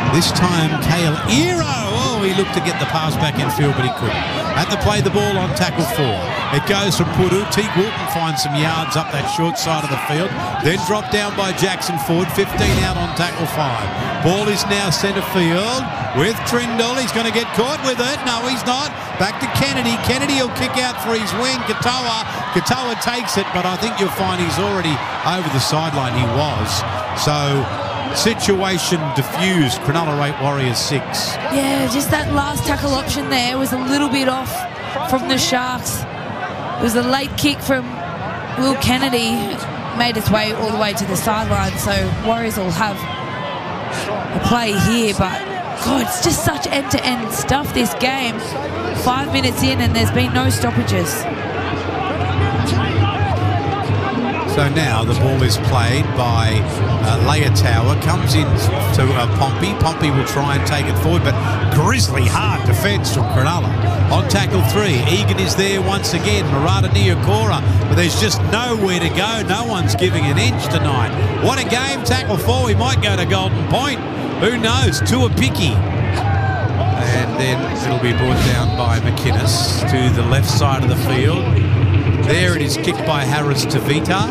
This time, Kale Ero. Oh, he looked to get the pass back in field, but he couldn't. Had to play the ball on tackle 4. It goes from Puru. Teague Wilton finds some yards up that short side of the field. Then dropped down by Jackson Ford. 15 out on tackle 5. Ball is now centre field with Trindle. He's going to get caught with it. No, he's not. Back to Kennedy. Kennedy will kick out for his wing. Katoa. Katoa takes it, but I think you'll find he's already over the sideline. He was. So situation diffused. Cronulla 8, Warriors 6. Yeah, just that last tackle option there was a little bit off from the Sharks. It was a late kick from Will Kennedy. Made its way all the way to the sideline, so Warriors will have a play here, but God, it's just such end-to-end stuff, this game. 5 minutes in and there's been no stoppages. So now the ball is played by Leotower, comes in to Pompey. Pompey will try and take it forward, but grisly hard defence from Cronulla. On tackle 3, Egan is there once again. Marata Niokora, but there's just nowhere to go. No one's giving an inch tonight. What a game. Tackle 4, we might go to Golden Point. Who knows? Tuapiki. And then it'll be brought down by McInnes to the left side of the field. There it is, kicked by Harris to Vita,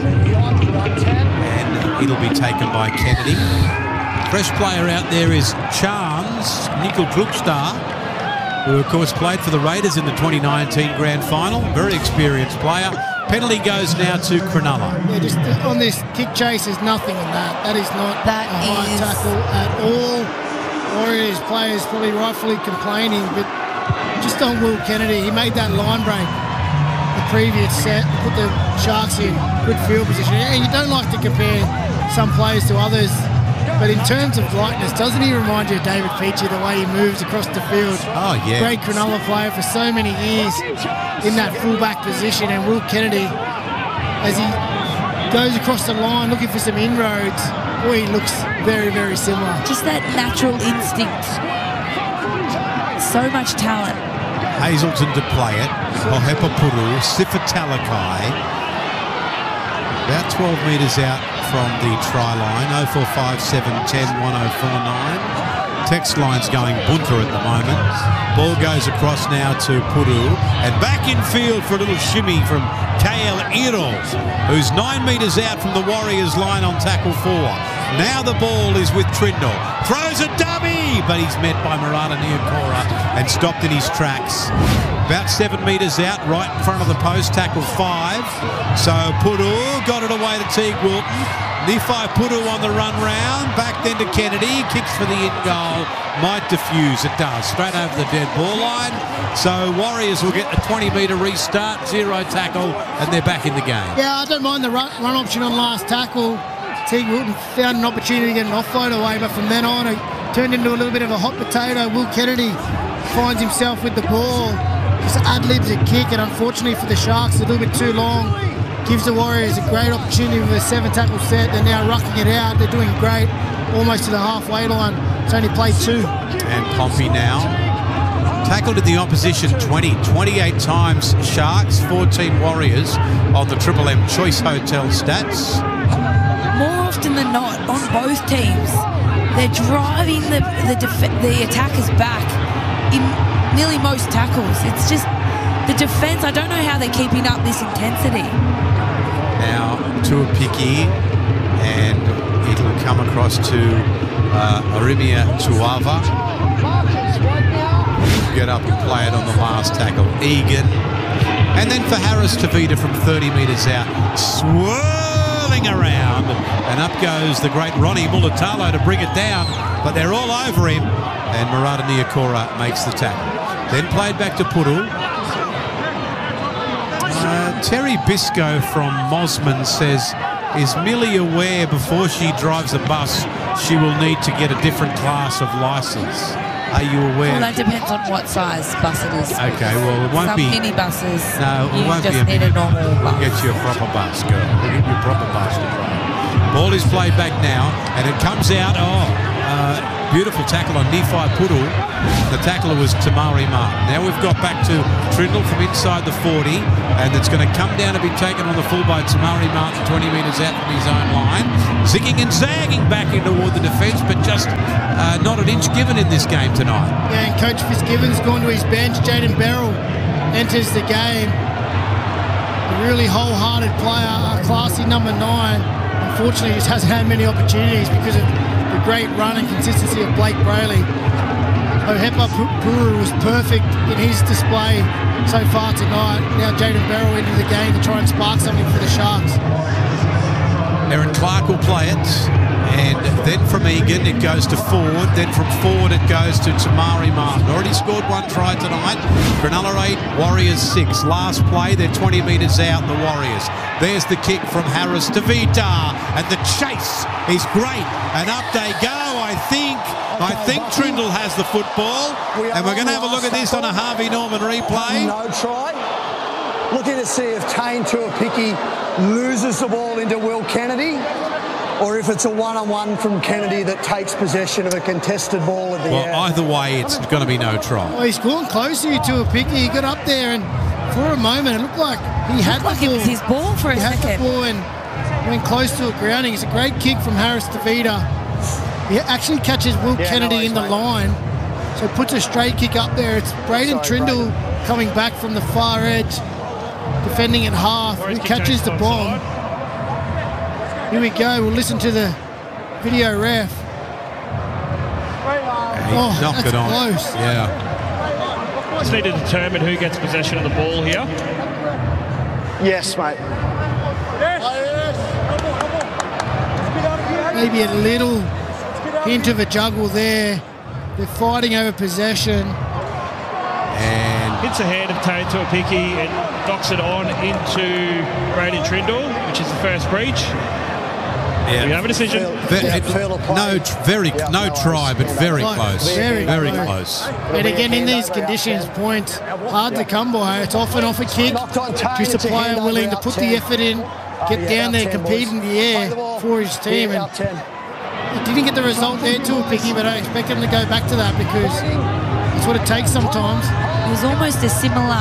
and it'll be taken by Kennedy. Fresh player out there is Chance, Nickel Klukstad, who of course played for the Raiders in the 2019 Grand Final. Very experienced player. Penalty goes now to Cronulla. Yeah, just on this kick chase, there's nothing in that. That is not a high tackle at all. Warriors players probably rightfully complaining, but just on Will Kennedy, he made that line break. Previous set, put the Sharks in good field position, and you don't like to compare some players to others, but in terms of likeness, doesn't he remind you of David Peachey, the way he moves across the field? Oh yeah, great Cronulla player for so many years in that fullback position. And Will Kennedy, as he goes across the line looking for some inroads, boy, he looks very, very similar. Just that natural instinct, so much talent. Hazelton to play it. Ohepa Puru, Sifa Talakai. About 12 metres out from the try line. 0457101049. Text line's going bunter at the moment. Ball goes across now to Puru. And back in field for a little shimmy from Kale Ero, who's 9 metres out from the Warriors line on tackle 4. Now the ball is with Trindle. Throws a dummy, but he's met by Marata Niokora and stopped in his tracks. About 7 metres out, right in front of the post, tackle 5. So Puru got it away to Teague Wilton. Nifai Puru on the run round, back then to Kennedy, kicks for the in goal. Might diffuse, it does, straight over the dead ball line. So Warriors will get a 20-metre restart, 0 tackle, and they're back in the game. Yeah, I don't mind the run option on last tackle. Teague Wilton found an opportunity to get an offload away, but from then on it turned into a little bit of a hot potato. Will Kennedy finds himself with the ball, just ad-libs a kick, and unfortunately for the Sharks, a little bit too long. Gives the Warriors a great opportunity with a 7-tackle set. They're now rucking it out. They're doing great, almost to the halfway line. It's only played 2. And Pompey now tackled in the opposition 28 times Sharks, 14 Warriors on the Triple M Choice Hotel stats. More often than not, on both teams, they're driving the attackers back in nearly most tackles. It's just the defence, I don't know how they're keeping up this intensity. Now Tuapiki, and it'll come across to Arimia Tuava. Get up and play it on the last tackle. Egan. And then for Harris Tavita from 30 metres out. Swirling around. And up goes the great Ronnie Mulatalo to bring it down. But they're all over him. And Marata Niokora makes the tackle. Then played back to Puru. Terry Bisco from Mosman says, is Millie aware before she drives a bus she will need to get a different class of licence? Are you aware? Well, that depends on what size bus it is. Okay, well, it won't be... Some mini buses, no, it won't just be a need a normal bus. We'll get you a proper bus, girl. We'll get you a proper bus to drive. Ball is played back now, and it comes out. Oh, Beautiful tackle on Nephi Puru. The tackler was Tamari Martin. Now we've got back to Trindle from inside the 40, and it's going to come down to be taken on the full by Tamari Martin, 20 metres out from his own line. Zigging and zagging back in toward the defence, but just not an inch given in this game tonight. Yeah, and Coach Fitzgibbon's gone to his bench. Jaden Beryl enters the game. A really wholehearted player, a classy number 9. Unfortunately, just hasn't had many opportunities because of the great run and consistency of Blake Brayley. Ohepa Puru was perfect in his display so far tonight. Now Jaden Beryl into the game to try and spark something for the Sharks. Erin Clark will play it, and then from Egan it goes to Ford, then from Ford it goes to Tamari Martin. Already scored 1 try tonight. Cronulla 8, Warriors 6. Last play, they're 20 metres out, the Warriors. There's the kick from Harris to Vita, and the chase is great, and up they go. I think Trindle has the football, and we're going to have a look at this on a Harvey Norman replay. No try. Looking to see if Tane Tuapiki loses the ball into Will Kennedy, or if it's a one-on-one from Kennedy that takes possession of a contested ball at the end. Well, either way, it's going to be no try. Well, he's gone closer to Tuapiki. He got up there, and for a moment, it looked like he had the ball. It was his ball for a second. He had the ball and went close to a grounding. It's a great kick from Harris to Vita. He actually catches Will Kennedy in the line, so puts a straight kick up there. It's Braden Trindle coming back from the far edge, defending at half. He catches the bomb. Here we go. We'll listen to the video ref. He knocked it on. Close. Yeah. Just need to determine who gets possession of the ball here. Yes, mate. Maybe a little hint of a juggle there. They're fighting over possession. And hits the hand of Tane Tuapiki and knocks it on into Braden Trindle, which is the first breach. Yeah. We have a decision. No try, but very close. Very close. And again, in these conditions, points hard to come by. It's often off a kick. Just a player willing to put the effort in, get down there, compete in the air for his team. And he didn't get the result there to Tuapiki, but I expect him to go back to that because that's what it takes sometimes. It was almost a similar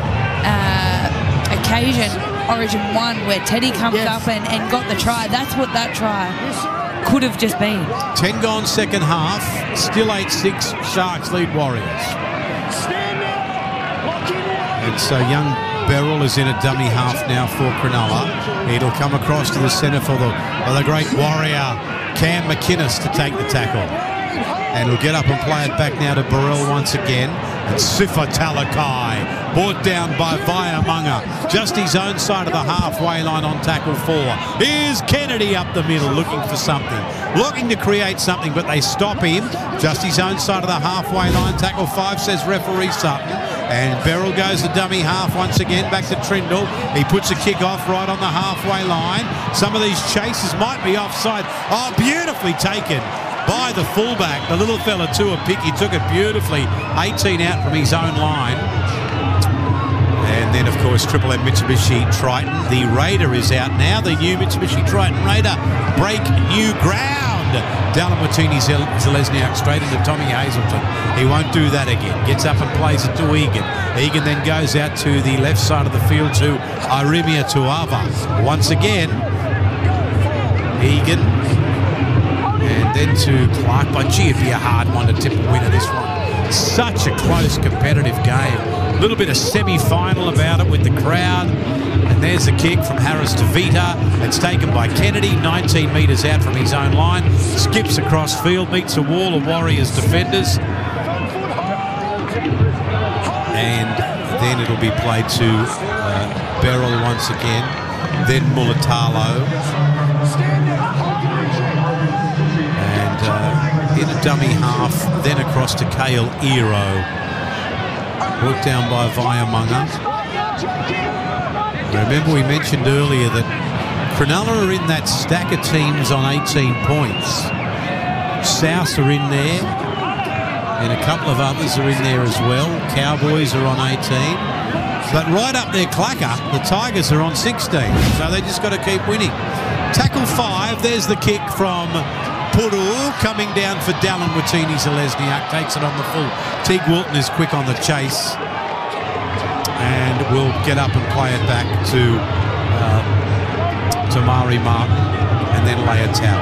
occasion, Origin 1, where Teddy comes up and got the try. That's what that try could have just been. 10 gone second half, still 8-6, Sharks lead Warriors. And so young Beryl is in a dummy half now for Cronulla. It'll come across to the centre for the great Warrior, Cam McInnes, to take the tackle. And he'll get up and play it back now to Burrell once again. And Sifa Talakai, brought down by Vaiamunga. Just his own side of the halfway line on tackle 4. Here's Kennedy up the middle looking for something. Looking to create something, but they stop him. Just his own side of the halfway line. Tackle 5, says referee Sutton. And Beryl goes the dummy half once again, back to Trindle. He puts a kick off right on the halfway line. Some of these chases might be offside. Oh, beautifully taken by the fullback. The little fella Tuapiki took it beautifully. 18 out from his own line. And then, of course, Triple M Mitsubishi Triton. The Raider is out now. The new Mitsubishi Triton Raider break new ground. Dallin Watini-Zelezniak straight into Tommy Hazelton. He won't do that again. Gets up and plays it to Egan. Egan then goes out to the left side of the field to Irimia Tuava. Once again, Egan. And then to Clark. But gee, it'd be a hard one to tip a winner, this one. Such a close, competitive game. A little bit of semi-final about it with the crowd. And there's the kick from Harris to Vita. It's taken by Kennedy, 19 metres out from his own line. Skips across field, meets a wall of Warriors defenders. And then it'll be played to Beryl once again. Then Mulatalo. And in a dummy half, then across to Kale Ero. Brought down by Vaiamunga. Remember, we mentioned earlier that Cronulla are in that stack of teams on 18 points. South are in there, and a couple of others are in there as well. Cowboys are on 18. But right up their clacker, the Tigers are on 16, so they just got to keep winning. Tackle 5, there's the kick from Puru coming down for Dallin Watini-Zelezniak. Takes it on the full. Teague Wilton is quick on the chase. And will get up and play it back to Mari Martin and then Leitao.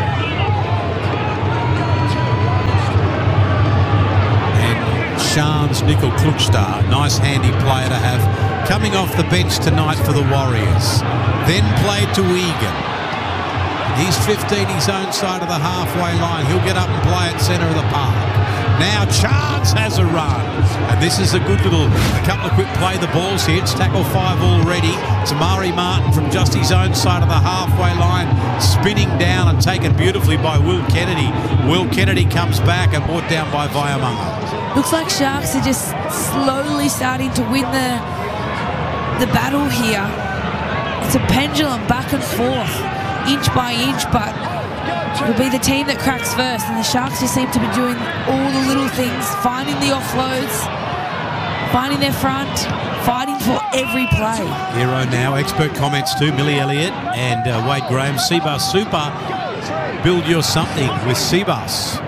And Shans Nickel Klukstar, nice handy player to have, coming off the bench tonight for the Warriors. Then played to Egan. He's 15 his own side of the halfway line. He'll get up and play at centre of the park. Now Chance has a run. And this is a good a couple of quick play the balls here. It's tackle 5 already. Tamari Martin from just his own side of the halfway line, spinning down and taken beautifully by Will Kennedy. Will Kennedy comes back and brought down by Vaiamunga. Looks like Sharks are just slowly starting to win the battle here. It's a pendulum back and forth, inch by inch, but it'll be the team that cracks first, and the Sharks just seem to be doing all the little things, finding the offloads, finding their front, fighting for every play. Hero now, expert comments too, Millie Elliott and Wade Graham. Cbus Super, build your something with Cbus.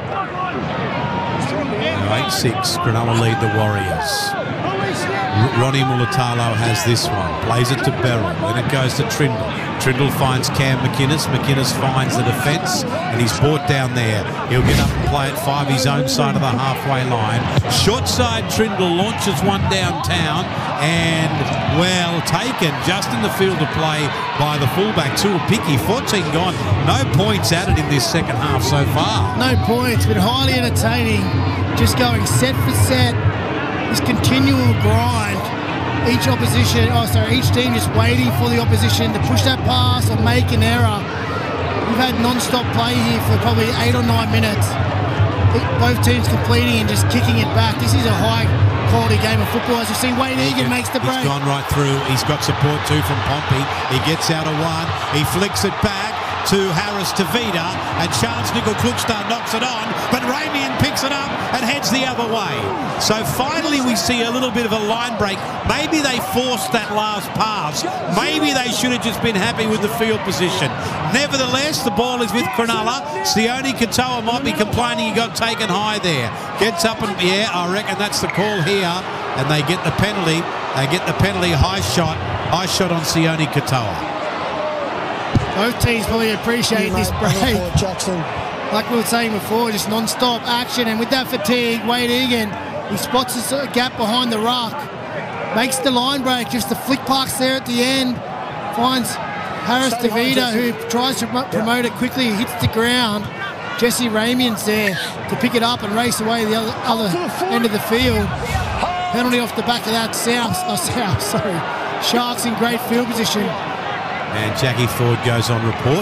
8-6, Cronulla lead the Warriors. Ronnie Mulatalo has this one, plays it to Beryl, then it goes to Trindle. Trindle finds Cam McInnes, McInnes finds the defence, and he's brought down there. He'll get up and play at 5, his own side of the halfway line. Short side Trindle launches one downtown, and well taken just in the field of play by the fullback, Tuapiki. 14 gone, no points added in this second half so far. No points, but highly entertaining. Just going set for set. This continual grind. Each team just waiting for the opposition to push that pass or make an error. We've had non-stop play here for probably 8 or 9 minutes. Both teams completing and just kicking it back. This is a high-quality game of football. As you've seen, Wayne Egan makes the break. He's gone right through. He's got support too from Pompey. He gets out of one. He flicks it back to Harris Tavita, and Chance Nickel Klukstar knocks it on, but Ramian picks it up and heads the other way. So finally we see a little bit of a line break. Maybe they forced that last pass. Maybe they should have just been happy with the field position. Nevertheless, the ball is with Cronulla. Sione Katoa might be complaining he got taken high there. Gets up and, yeah, I reckon that's the call here, and they get the penalty. They get the penalty, high shot on Sione Katoa. Both teams probably appreciate this break. Like we were saying before, just non-stop action, and with that fatigue, Wade Egan, he spots a gap behind the ruck, makes the line break, just the flick parks there at the end, finds Harris Tavita, who tries to promote it quickly, hits the ground. Jesse Ramian's there to pick it up and race away the other end of the field. Penalty off the back of that, Sharks in great field position. And Jackie Ford goes on report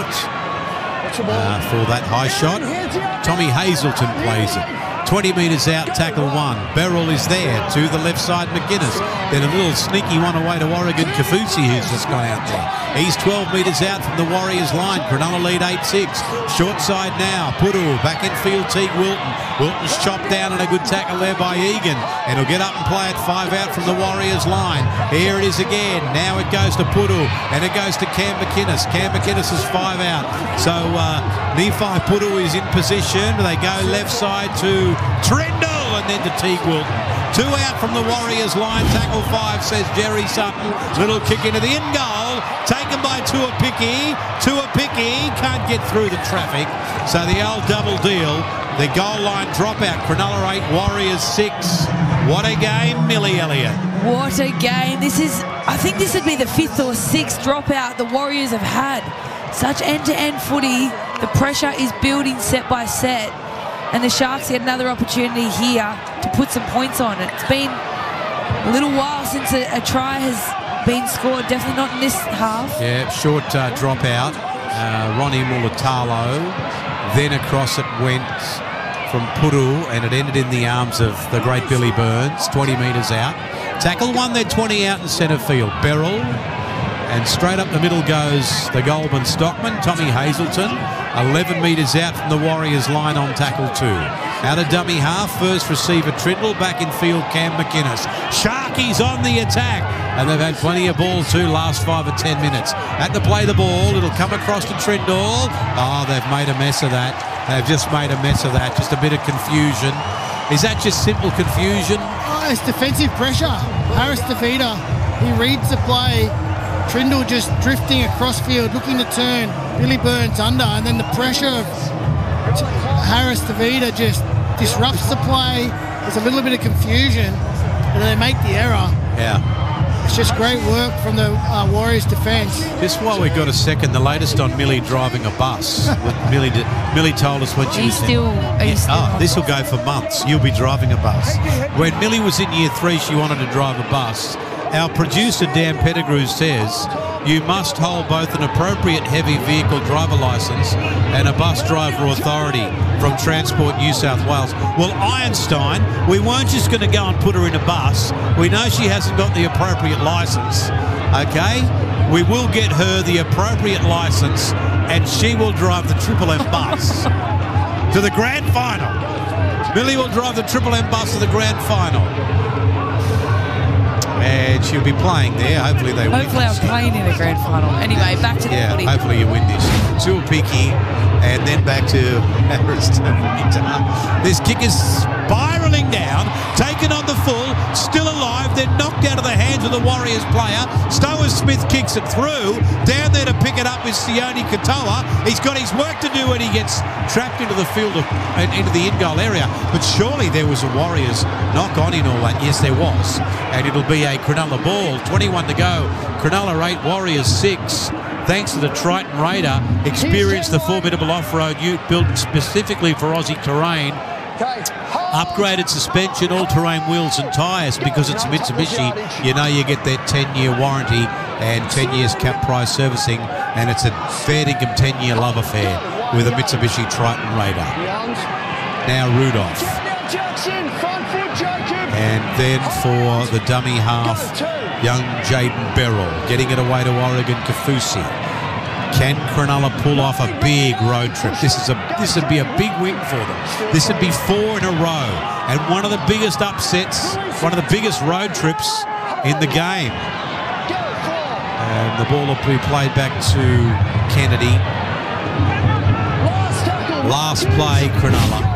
for that high shot. Tommy Hazelton plays it. 20 metres out, tackle 1. Beryl is there to the left side, McInnes. Then a little sneaky one away to Oregon, Kafusi, who's just gone out there. He's 12 metres out from the Warriors line. Cronulla lead 8-6. Short side now, Puru, back in field, Teague Wilton. Wilton's chopped down and a good tackle there by Egan. And he'll get up and play at 5 out from the Warriors line. Here it is again. Now it goes to Puru, and it goes to Cam McInnes. Cam McInnes is 5 out. So Nephi Puru is in position. They go left side to Trindle and then to Teague Wilton. 2 out from the Warriors line. Tackle 5, says Jerry Sutton. Little kick into the in goal. Taken by Tuapiki. Tuapiki can't get through the traffic. So the old double deal. The goal line dropout. Cronulla 8, Warriors 6. What a game, Millie Elliott. What a game. I think this would be the 5th or 6th dropout the Warriors have had. Such end-to-end footy. The pressure is building set by set. And the Sharks get another opportunity here to put some points on it. It's been a little while since a try has been scored. Definitely not in this half. Yeah, short dropout. Ronnie Mulatalo. Then across it went from Puru, and it ended in the arms of the great Billy Burns, 20 metres out. Tackle 1, then 20 out in centre field. Beryl. And straight up the middle goes the Goldman Stockman, Tommy Hazelton. 11 metres out from the Warriors line on tackle 2. Out of dummy half, first receiver Trindle, back in field Cam McInnes. Sharkies on the attack, and they've had plenty of ball too last 5 or 10 minutes. At the play the ball, it'll come across to Trindle. Oh, they've made a mess of that. They've just made a mess of that. Just a bit of confusion. Is that just simple confusion? Oh, it's defensive pressure. Harris DeVita, he reads the play. Trindle just drifting across field, looking to turn. Billy Burns under, and then the pressure of Harris DeVita just disrupts the play. There's a little bit of confusion, and they make the error. Yeah. It's just great work from the Warriors defence. Just while we got a second, the latest on Millie driving a bus. Millie told us when she was this will go for months. You'll be driving a bus. When Millie was in year 3, she wanted to drive a bus. Our producer, Dan Pettigrew, says you must hold both an appropriate heavy vehicle driver licence and a bus driver authority from Transport New South Wales. Well, Ironstein, we weren't just going to go and put her in a bus. We know she hasn't got the appropriate licence, okay? We will get her the appropriate licence and she will drive the Triple M bus to the grand final. Millie will drive the Triple M bus to the grand final. And she'll be playing there. Hopefully they win. Hopefully I'm playing in the grand final. Anyway, back to the footy. Hopefully you win this. Tuapiki and then back to Harris. This kick is spiralling down, taken on the full, still alive, then knocked out of the hands of the Warriors player. Stowers Smith kicks it through. Down there to pick it up is Sione Katoa. He's got his work to do when he gets trapped into the field into the in-goal area. But surely there was a Warriors knock-on in all that. Yes, there was. And it'll be a Cronulla ball. 21 to go. Cronulla 8, Warriors 6. Thanks to the Triton Raider, experienced the formidable off-road ute built specifically for Aussie terrain. Upgraded suspension, all-terrain wheels and tyres. Because it's Mitsubishi, you know you get that 10-year warranty and 10 years cap price servicing, and it's a fair dinkum 10-year love affair with a Mitsubishi Triton Raider. Now Rudolph. And then for the dummy half, young Jaden Beryl, getting it away to Oregon Kafusi. Can Cronulla pull off a big road trip? This would be a big win for them. This would be 4 in a row, and one of the biggest upsets, one of the biggest road trips in the game. And the ball will be played back to Kennedy. Last play, Cronulla.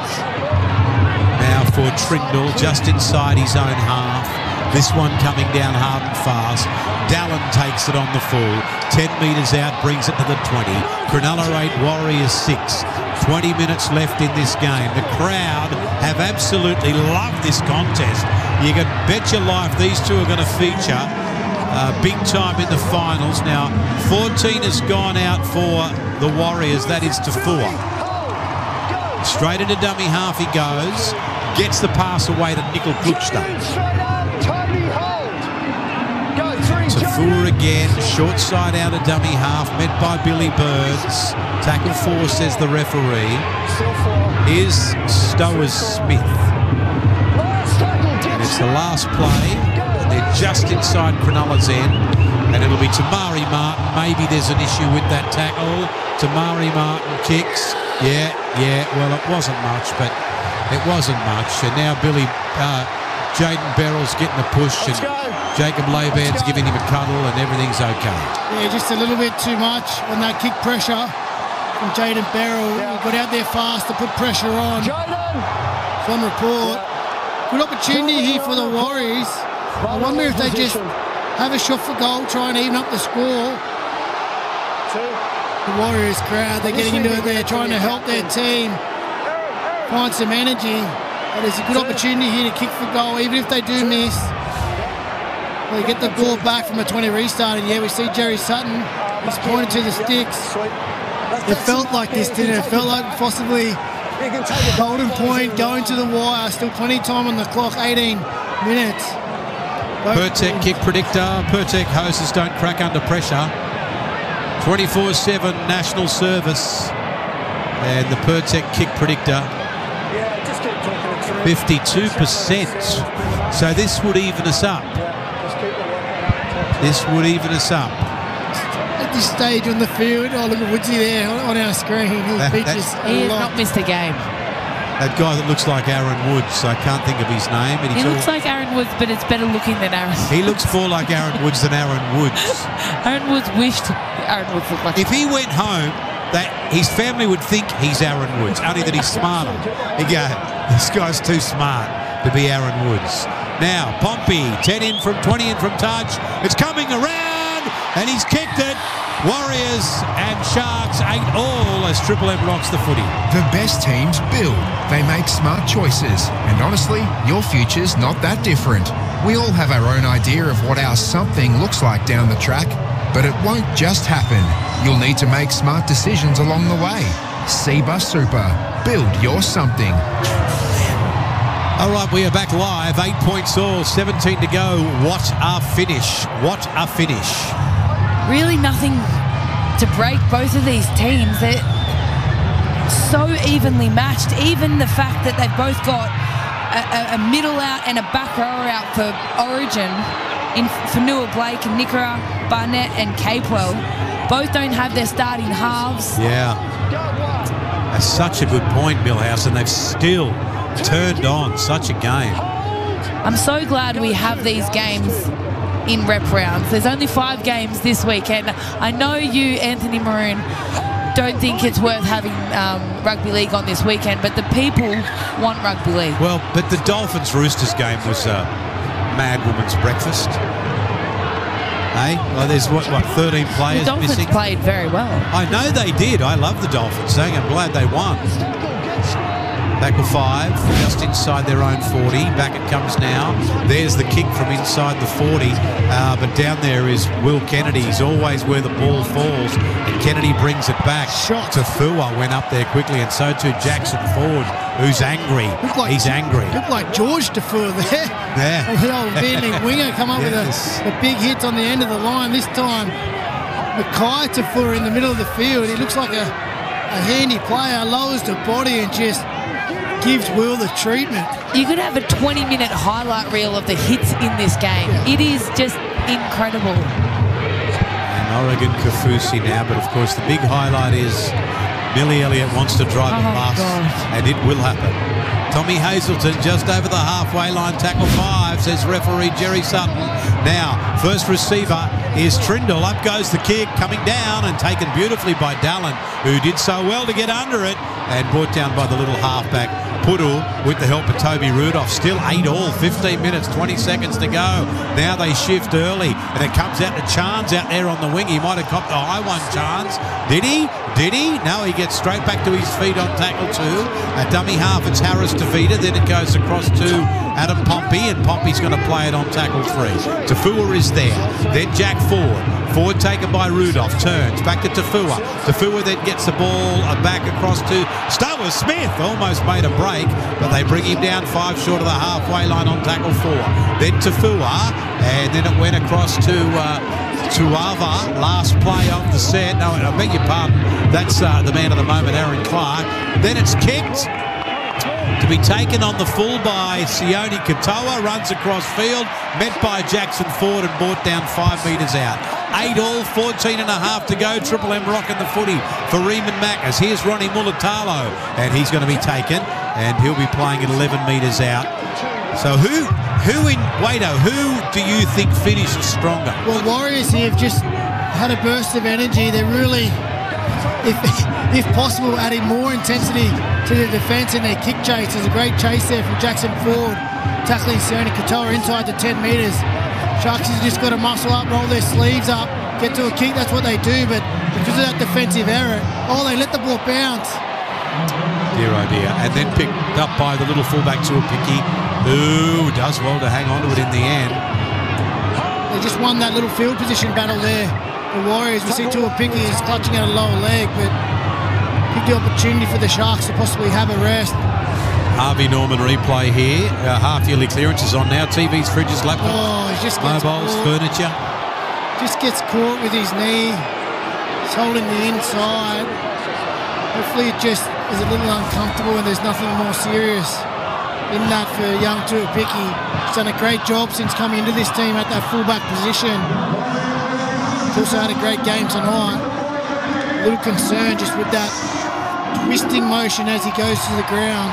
Now for Trindle, just inside his own half. This one coming down hard and fast. Dallin takes it on the full. 10 metres out, brings it to the 20. Cronulla 8, Warriors 6. 20 minutes left in this game. The crowd have absolutely loved this contest. You can bet your life these two are going to feature big time in the finals. Now, 14 has gone out for the Warriors. That is to 4. Straight into dummy half he goes. Gets the pass away to Nickel Kluchta. Tafua again, short side out of dummy half, met by Billy Burns. Tackle 4, says the referee. Here's Stowers Smith. And it's the last play. And they're just inside Cronulla's end. And it'll be Tamari Martin. Maybe there's an issue with that tackle. Tamari Martin kicks. Yeah, well, it wasn't much, but it wasn't much. And now Jaden Beryl's getting a push, and Jacob Laban's giving him a cuddle, and everything's okay. Yeah, just a little bit too much on that kick pressure from Jaden Beryl. He got out there fast to put pressure on. It's on report. Good opportunity here for the Warriors. I wonder if they just have a shot for goal, try and even up the score. The Warriors crowd, they're getting into it there, trying to help their team find some energy. But there's a good opportunity here to kick for goal, even if they do miss. They get the ball back from a 20 restart, and we see Jerry Sutton. He's pointed to the sticks. It felt like this, didn't it? It felt like possibly golden point, going to the wire. Still plenty of time on the clock, 18 minutes. Pertek kick predictor. Pertek hoses don't crack under pressure. 24/7 national service. And the Pertek kick predictor, 52%. So this would even us up. This would even us up. At this stage on the field, look at Woodsy there on our screen. He has not missed a game. That guy that looks like Aaron Woods, I can't think of his name. He looks like Aaron Woods, but it's better looking than Aaron. He looks more like Aaron Woods than Aaron Woods. Aaron Woods wished Aaron Woods looked like. If he went home his family would think he's Aaron Woods, only that he's smarter. You go, this guy's too smart to be Aaron Woods. Now, Pompey, 10 in from 20 in from touch. It's coming around, and he's kicked it. Warriors and Sharks 8-all as Triple M rocks the footy. The best teams build. They make smart choices. And honestly, your future's not that different. We all have our own idea of what our something looks like down the track, but it won't just happen. You'll need to make smart decisions along the way. Cbus Super. Build your something. All right, we are back live. 8 points all, 17 to go. What a finish. What a finish. Really nothing to break both of these teams. They're so evenly matched. Even the fact that they've both got a middle out and a back rower out for Origin for Nua-Blake and Nikora, Barnett and Capewell. Both don't have their starting halves. Yeah. That's such a good point, Millhouse, and they've still turned on such a game. I'm so glad we have these games in rep rounds. There's only 5 games this weekend. I know you, Anthony Maroon, don't think it's worth having rugby league on this weekend, but the people want rugby league. Well, but the Dolphins-Roosters game was a mad woman's breakfast. Hey, well, there's what 13 players the Dolphins missing. Played very well. I know they did. I love the Dolphins. I'm glad they won. Tackle 5, just inside their own 40. Back it comes now. There's the kick from inside the 40. But down there is Will Kennedy. He's always where the ball falls. And Kennedy brings it back. Shot. Tafua went up there quickly, and so too Jackson Ford, who's angry. He's angry. Looked like George Tafua there. Yeah. The old Vietnamese winger come up Yes. with a big hit on the end of the line. This time, Mackay Tafua in the middle of the field. He looks like a handy player. Lowers the body and just gives Will the treatment. You could have a 20-minute highlight reel of the hits in this game. Yeah. It is just incredible. And Oregon Kaufusi now, but of course the big highlight is Millie Elliott wants to drive a bus, and it will happen. Tommy Hazelton just over the halfway line, tackle 5, says referee Jerry Sutton. Now, first receiver is Trindle. Up goes the kick, coming down and taken beautifully by Dallin, who did so well to get under it, and brought down by the little halfback Pudul with the help of Toby Rudolph. Still 8-all, 15 minutes, 20 seconds to go. Now they shift early, and it comes out to Chance out there on the wing. He might have copped the high one, Chance. Did he? Did he? No, he gets straight back to his feet on tackle 2. A dummy half, it's Harris Tavita. Then it goes across to Adam Pompey, and Pompey's going to play it on tackle 3. Tafua is there. Then Jack Ford. Ford taken by Rudolph. Turns back to Tafua. Tafua then gets the ball back across to Stower Smith. Almost made a break, but they bring him down 5 short of the halfway line on tackle 4. Then Tafua, and then it went across to Tuava, last play of the set. No, I beg your pardon. That's the man of the moment, Aaron Clark. Then it's kicked to be taken on the full by Sione Katoa. Runs across field, met by Jackson Ford and brought down 5 metres out. 8-all, 14 and a half to go. Triple M rocking the footy for Reeman Maccas. Here's Ronnie Mulatalo, and he's going to be taken, and he'll be playing at 11 metres out. So who do you think finished stronger? Well, Warriors here have just had a burst of energy. They're really, if possible, adding more intensity to the defence in their kick chase. There's a great chase there from Jackson Ford, tackling Sione Katoa inside the 10 metres. Sharks have just got to muscle up, roll their sleeves up, get to a kick. That's what they do, but because of that defensive error, they let the ball bounce. Dear oh dear. And then picked up by the little fullback Tuapiki, who does well to hang on to it in the end. They just won that little field position battle there. The Warriors, we see Tuapiki is clutching at a lower leg, but big opportunity for the Sharks to possibly have a rest. Harvey Norman replay here. Half-yearly clearance is on now. TVs, fridges, laptops, he just gets mobiles, caught. furniture. Just gets caught with his knee. He's holding the inside. Hopefully it just is a little uncomfortable and there's nothing more serious in that for young Tuapiki. He's done a great job since coming into this team at that fullback position. He's also had a great game tonight. A little concerned just with that twisting motion as he goes to the ground.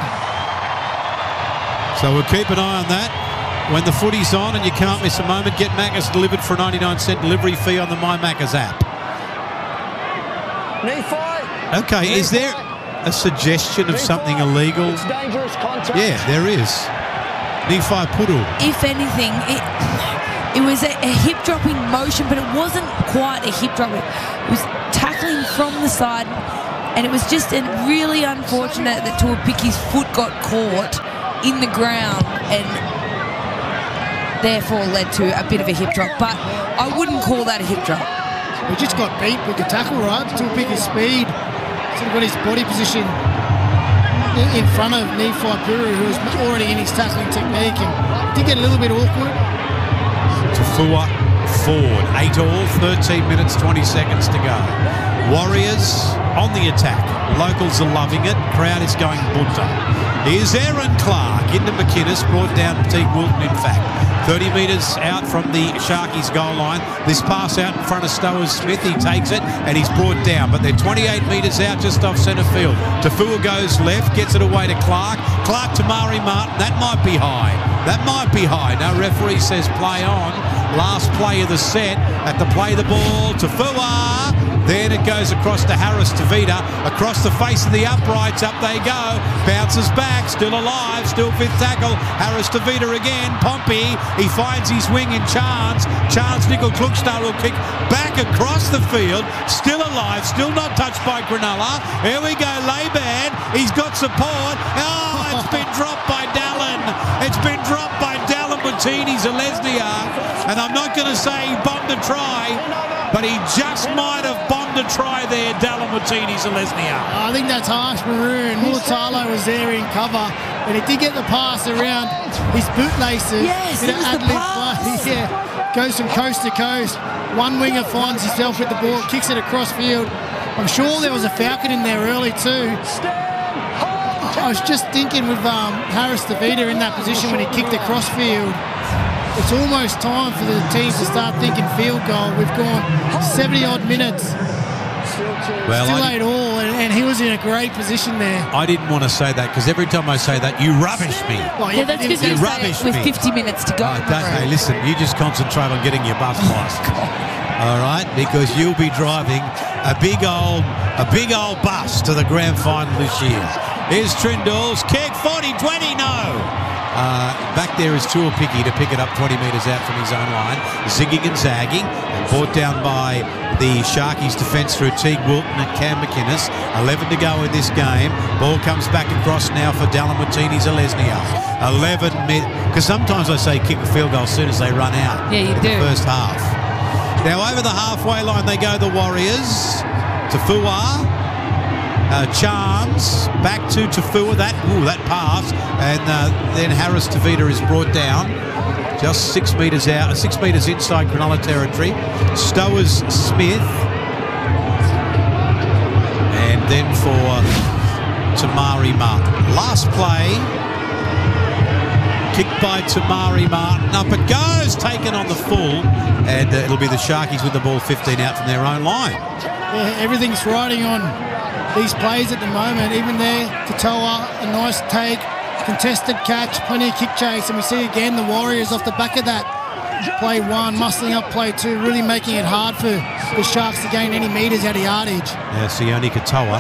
So we'll keep an eye on that. When the footy's on and you can't miss a moment, get Maccas delivered for a 99-cent delivery fee on the My Maccas app. Knee fight. Okay, is there a suggestion of something illegal? It's dangerous contact. Yeah, there is. Nephi Puru. If anything, it was a hip-dropping motion, but it wasn't quite a hip-drop. It was tackling from the side, and it was just really unfortunate that Tuapiki's foot got caught in the ground and therefore led to a bit of a hip drop. But I wouldn't call that a hip drop. We just got beat with the tackle, right? Tuapiki's speed. Sort of got his body position in front of Nephi Puru, who was already in his tackling technique, and did get a little bit awkward. Tafua Ford, 8 all, 13 minutes, 20 seconds to go. Warriors on the attack. Locals are loving it. Crowd is going bunter. Here's Aaron Clark into McInnes, brought down Teague Wilton, in fact. 30 metres out from the Sharkies goal line. This pass out in front of Stowers Smith. He takes it and he's brought down. But they're 28 metres out just off centre field. Tafua goes left, gets it away to Clark. Clark to Mari Martin. That might be high. That might be high. No, referee says play on. Last play of the set. At the play the ball. Tafua. Then it goes across to Harris Tavita, across the face of the uprights, up they go, bounces back, still alive, still fifth tackle, Harris Tavita again, Pompey, he finds his wing in Chance Nickel Klugstar will kick back across the field, still alive, still not touched by Cronulla, here we go, Laban, he's got support, oh, it's been dropped by Dallin, it's been dropped by Dallin Martini-Zeleznia, and I'm not going to say he bombed a try, but he just might have bombed a try there, Dallin Martini-Zeleznia. I think that's harsh, Maroon. Mulatalo was there in cover, and he did get the pass around his bootlaces. Yes, it was the pass. Yeah, goes from coast to coast. One winger finds himself with the ball, kicks it across field. I'm sure there was a Falcon in there early too. I was just thinking with Harris Tavita in that position when he kicked across field, it's almost time for the teams to start thinking field goal. We've gone 70-odd minutes. Well, still 8 all, and he was in a great position there. I didn't want to say that because every time I say that, you rubbish me. Oh, Yeah, that's because you say it with 50 minutes to go. Hey, listen, you just concentrate on getting your bus passed. All right, because you'll be driving a big old bus to the grand final this year. Here's Trindall's kick, 40-20, no. Back there is Tuapiki to pick it up 20 metres out from his own line. Zigging and zagging, and brought down by the Sharkies defence through Teague Wilton and Cam McInnes. 11 to go in this game. Ball comes back across now for Dallin Martini-Zeleznia. 11 minutes, because sometimes I say kick a field goal as soon as they run out. Yeah, you do. The first half. Now over the halfway line they go, the Warriors. Tafua. Charms back to Tafua, that pass, and then Harris Tavita is brought down just 6 metres out, 6 metres inside Cronulla territory. Stowers Smith, and then for Tamari Martin. Last play, kicked by Tamari Martin, up it goes, taken on the full, and it'll be the Sharkies with the ball 15 out from their own line. Yeah, everything's riding on these plays at the moment. Even there, Katoa, a nice take, contested catch, plenty of kick chase, and we see again the Warriors off the back of that play 1, muscling up play 2, really making it hard for the Sharks to gain any metres out of yardage. Now Sione Katoa,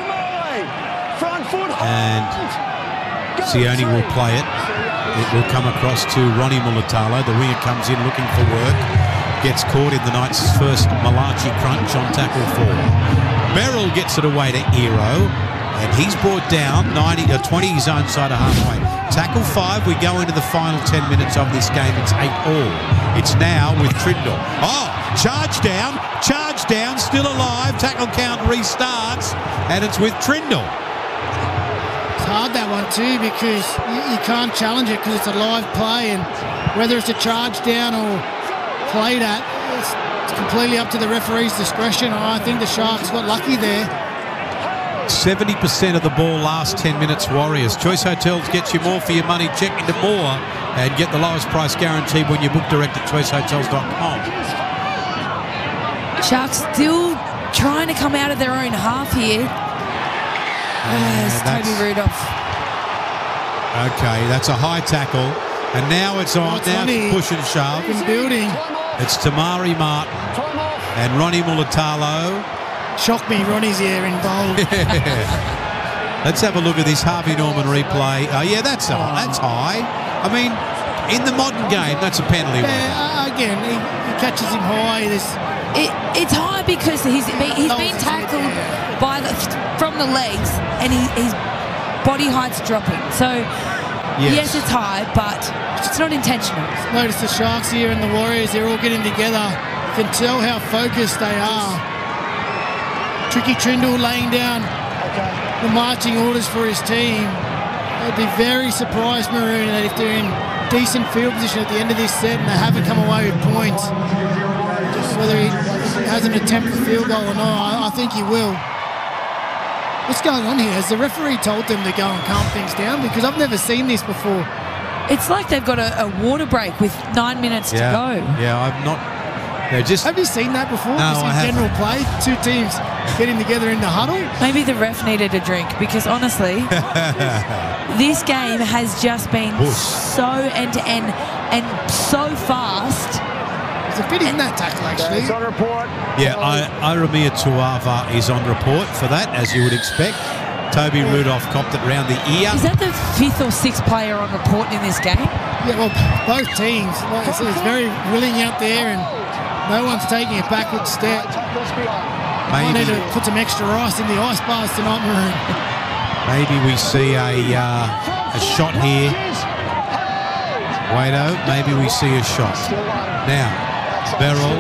and Sione will play it. It will come across to Ronnie Mulatalo. The winger comes in looking for work, gets caught in the Knights' first Malachi crunch on tackle 4. Merrill gets it away to Ero, and he's brought down 20 his own side of halfway. Tackle 5, we go into the final 10 minutes of this game. It's 8 all. It's now with Trindall. Oh, charge down, still alive. Tackle count restarts, and it's with Trindall. It's hard, that one too, because you can't challenge it because it's a live play, and whether it's a charge down or played at, it's completely up to the referee's discretion. I think the Sharks got lucky there. 70% of the ball last 10 minutes, Warriors. Choice Hotels gets you more for your money. Check into more and get the lowest price guaranteed when you book direct at choicehotels.com. Sharks still trying to come out of their own half here. It's Toby Rudolph. Okay, that's a high tackle. And now it's on. Now it's push and shove. In building. It's Tamari Martin and Ronnie Mulatalo shocked me. Ronnie's here in bold. Let's have a look at this Harvey Norman replay. Oh, yeah, that's high. I mean, in the modern game, that's a penalty. Yeah, again, he catches him high. It's high because he's been tackled from the legs, and his body height's dropping. So yes, it's high, but it's not intentional. Notice the Sharks here and the Warriors, they're all getting together. You can tell how focused they are. Tricky Trindle laying down the marching orders for his team. I'd be very surprised, Maroon, that if they're in decent field position at the end of this set and they haven't come away with points, whether he has an attempt for field goal or not, I think he will. What's going on here? Has the referee told them to go and calm things down? Because I've never seen this before. It's like they've got a water break with 9 minutes to go. Yeah, I've not. Have you seen that before? No, I haven't. General play, two teams getting together in the huddle. Maybe the ref needed a drink because honestly, this game has just been so end-to-end and so fast. There's a bit in that tackle, actually. It's on report. Yeah, Iramia Tuava is on report for that, as you would expect. Toby Rudolph copped it round the ear. Is that the 5th or 6th player on report in this game? Yeah, well, both teams. Like I said, it's very willing out there, and no one's taking a backward step. I need to put some extra ice in the ice bars tonight, Maroon. Maybe we see a shot here. Wado, maybe we see a shot. Now, Beryl,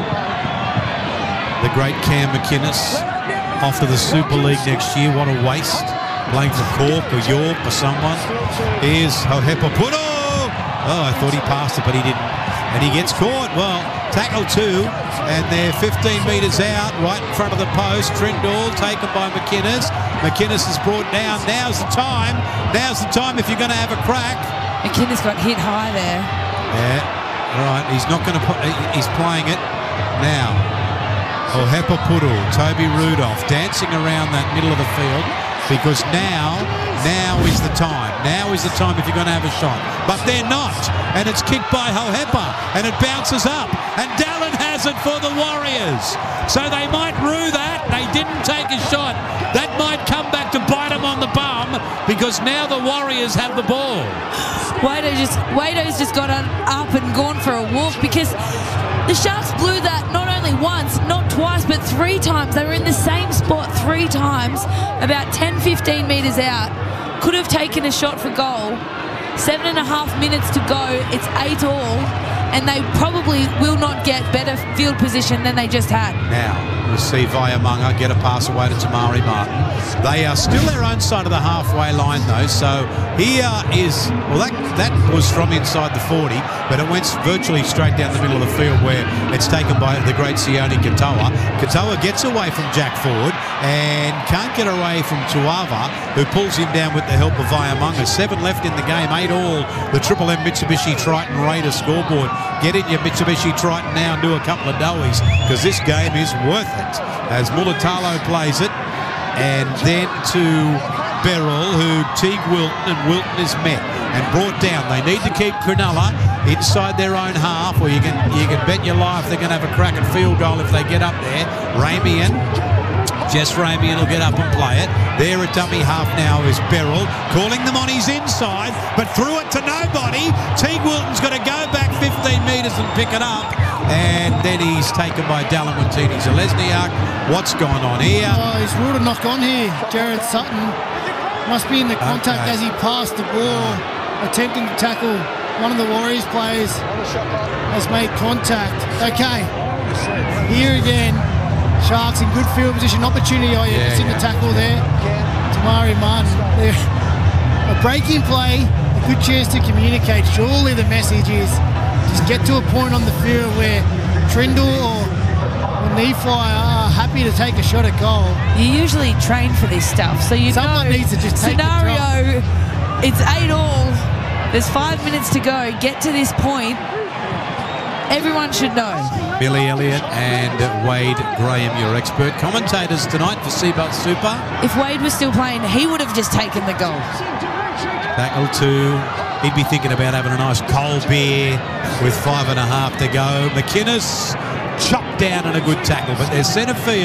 the great Cam McInnes, off to the Super League next year. What a waste. Playing for Cork or York or someone. Here's Hohepa Puno. Oh, I thought he passed it, but he didn't. And he gets caught. Well, tackle 2, and they're 15 metres out, right in front of the post. Trindle taken by McInnes. McInnes is brought down. Now's the time. Now's the time if you're going to have a crack. McInnes got hit high there. Yeah, all right. He's not going to put. He's playing it now. Hohepa Puru, Toby Rudolph dancing around that middle of the field because now is the time. Now is the time if you're going to have a shot. But they're not. And it's kicked by Hohepa and it bounces up. And Dallin has it for the Warriors. So they might rue that. They didn't take a shot. That might come back to bite them on the bum because now the Warriors have the ball. Wado's just got up and gone for a walk because the Sharks blew that not only once, not twice, but 3 times. They were in the same spot 3 times, about 10-15 metres out. Could have taken a shot for goal. 7.5 minutes to go. It's 8-all, and they probably will not get better field position than they just had. Now, we see Vaiamunga get a pass away to Tamari Martin. They are still their own side of the halfway line, though, so here is... Well, that was from inside the 40, but it went virtually straight down the middle of the field where it's taken by the great Sione Katoa. Katoa gets away from Jack Ford and can't get away from Tuava, who pulls him down with the help of Vaiamunga. 7 left in the game, 8-all. The Triple M Mitsubishi Triton Raider scoreboard. Get in your Mitsubishi Triton now and do a couple of doughies because this game is worth it. As Mulatalo plays it, and then to Beryl, who Teague Wilton, and Wilton is met and brought down. They need to keep Cronulla inside their own half, or you can bet your life they're going to have a crack at field goal if they get up there. Ramian, Jess Ramian will get up and play it. There at dummy half now is Beryl, calling them on his inside, but threw it to nobody. Teague Wilton's got to go back 15 metres and pick it up. And then he's taken by Dallin Watini-Zelezniak. What's going on here? Oh, he's ruled a knock on here. Jared Sutton must be in the contact as he passed the ball, attempting to tackle one of the Warriors players. Has made contact. Okay, here again, Sharks in good field position. Opportunity, it's in the tackle there. Tamari Martin. A breaking play, a good chance to communicate. Surely the message is just get to a point on the field where Trindle or Nephi are happy to take a shot at goal. You usually train for this stuff, so someone needs to just take scenario. It's 8-all. There's 5 minutes to go. Get to this point. Everyone should know. Billy Elliott and Wade Graham, your expert commentators tonight for Seabelt Super. If Wade was still playing, he would have just taken the goal. Tackle 2. He'd be thinking about having a nice cold beer with 5.5 to go. McInnes chopped down in a good tackle, but their centre field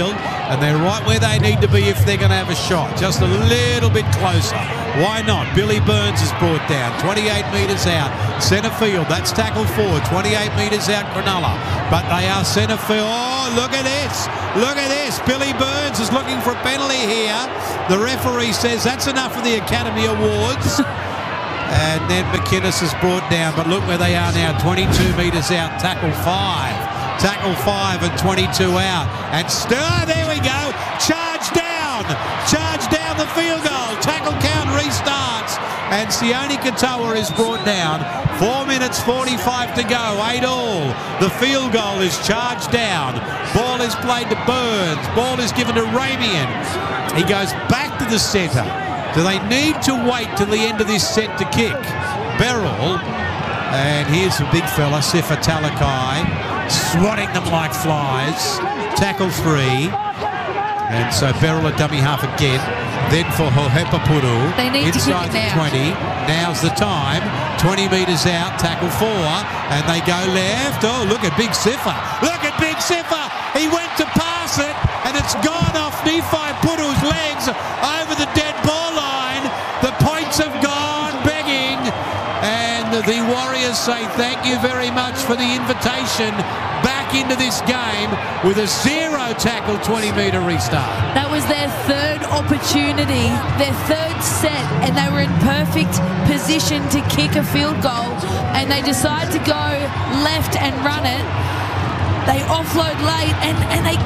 and they're right where they need to be if they're going to have a shot. Just a little bit closer. Why not? Billy Burns is brought down, 28 metres out. Centre field, that's tackle 4, 28 metres out Cronulla. But they are centre field. Oh, look at this. Look at this. Billy Burns is looking for a penalty here. The referee says that's enough for the Academy Awards. And then McInnes is brought down. But look where they are now, 22 metres out, tackle 5. Tackle 5 and 22 out. And there we go. Charge down. Charge down the field goal. Tackle count restarts. And Sione Katoa is brought down. 4 minutes 45 to go. 8-all. The field goal is charged down. Ball is played to Burns. Ball is given to Ramian. He goes back to the centre. Do they need to wait till the end of this set to kick? Beryl. And here's the big fella, Sifa Talakai, swatting them like flies. Tackle 3. And so Beryl a dummy half again. Then for Hohepapuru. They need inside to kick it the 20. Now's the time. 20 metres out, tackle 4. And they go left. Oh, look at Big Sifa. Look at Big Sifa. He went to pass it. And it's gone off Nephi Puru's legs over the dead ball line. The points have gone begging. And the Warriors say thank you very much for the invitation back into this game with a 0 tackle 20-metre restart. That was their third opportunity, their third set, and they were in perfect position to kick a field goal, and they decide to go left and run it. They offload late, and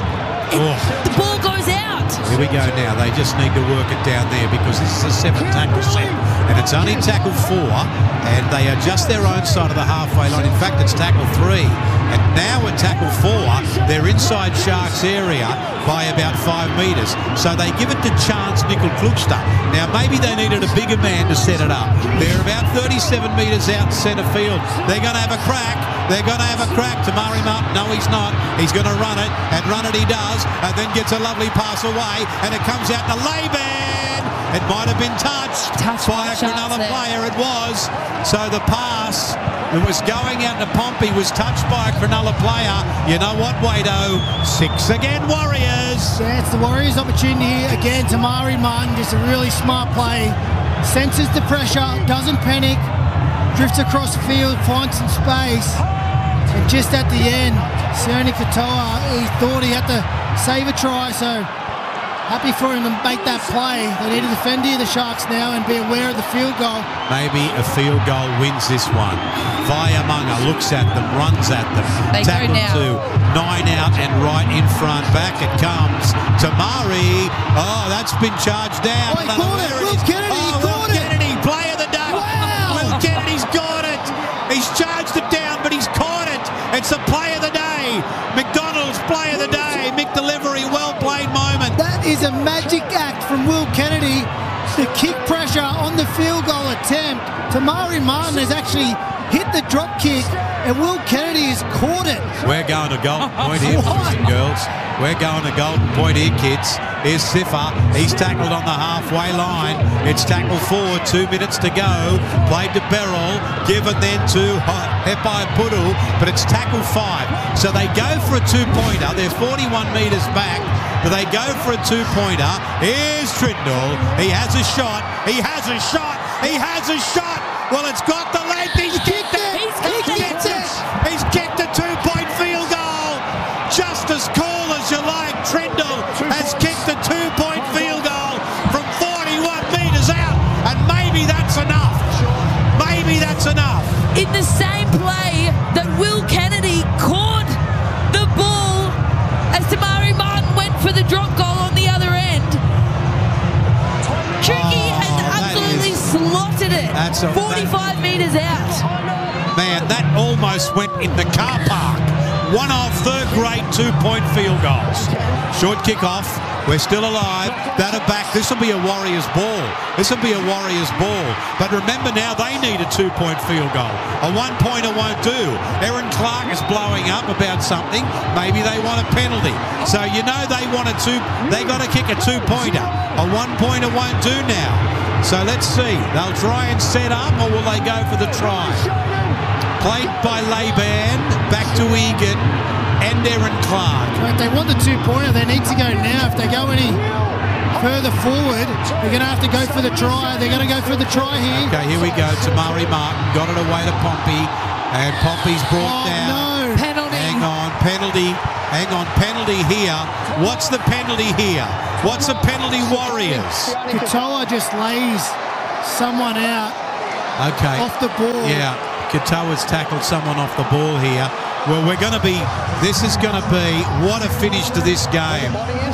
the ball goes out. Here we go now. They just need to work it down there because this is a 7-tackle set. And it's only tackle 4, and they are just their own side of the halfway line. In fact, it's tackle 3. And now at tackle 4, they're inside Sharks area by about 5 metres. So they give it to Chance Nickel-Klugster. Now, maybe they needed a bigger man to set it up. They're about 37 metres out centre field. They're going to have a crack. They're going to have a crack. Tamari Martin, no, he's not. He's going to run it, and run it he does, and then gets a lovely pass away, and it comes out to Laban. It might have been touched by a Cronulla player. It was. So the pass that was going out to Pompey was touched by a Cronulla player. You know what, Wado? 6 again, Warriors. Yeah, it's the Warriors' opportunity again. Tamari Martin, just a really smart play. Senses the pressure, doesn't panic, drifts across the field, finds some space. And just at the end, Sione Katoa, he thought he had to save a try, so happy for him to make that play. They need to defend here, the Sharks now, and be aware of the field goal. Maybe a field goal wins this one. Vaiamunga looks at them, runs at them. They tackle go 2, 9 out and right in front. Back it comes. Tamari. Oh, that's been charged down. Oh, he caught it. Will Kennedy caught it. Kennedy, play of the day. Wow. Will Kennedy's got it. He's charged it down, but he's caught it. It's the play of the day. McDonald's play of the day. Mick Delivery, well played moment. That is a magic act from Will Kennedy. The kick pressure on the field goal attempt. Tamari Martin has actually hit the drop kick, and Will Kennedy has caught it. We're going to Golden Point here, boys and girls. We're going to Golden Point here, kids. Here's Sifa. He's tackled on the halfway line. It's tackle 4, 2 minutes to go. Played to Beryl, given then to Hepai Puru, but it's tackle 5. So they go for a 2-pointer. They're 41 metres back, but they go for a 2-pointer. Here's Trindle. He has a shot. He has a shot. He has a shot. Well, it's got the length. He's kicked it. He's kicked it. He's kicked a 2-point field goal. Just as cool as you like, Trindle has kicked a 2-point field goal from 41 metres out. And maybe that's enough. Maybe that's enough. In the same play that Will Kennedy caught the ball as Tamari Martin went for the drop goal on the other end. Tricky has absolutely slotted it. 45 metres out. Man, that almost went in the car park. One of third-grade 2-point field goals. Short kick-off. We're still alive. That are back. This will be a Warriors ball. This will be a Warriors ball. But remember now, they need a 2-point field goal. A 1-pointer won't do. Erin Clark is blowing up about something. Maybe they want a penalty. So you know they want a they got to kick a 2-pointer. A 1-pointer won't do now. So let's see. They'll try and set up, or will they go for the try? Played by Laban, back to Egan. and Aaron Clark. But they want the 2-pointer. They need to go now. If they go any further forward, they're going to have to go for the try. They're going to go for the try here. Okay, here we go. Tamari Martin got it away to Pompey, and Pompey's brought down. No. Penalty. Hang on, penalty. Hang on, penalty here. What's the penalty here? What's the penalty, Warriors? Katoa just lays someone out off the ball. Yeah, Katoa's tackled someone off the ball here. Well, this is going to be, what a finish to this game.